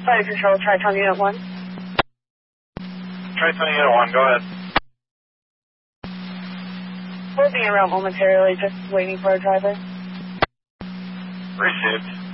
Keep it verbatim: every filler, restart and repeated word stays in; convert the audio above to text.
Flight Control, Tri-Tone Unit one. Tri-Tone Unit one, go ahead. We'll be around momentarily, just waiting for a driver. Received.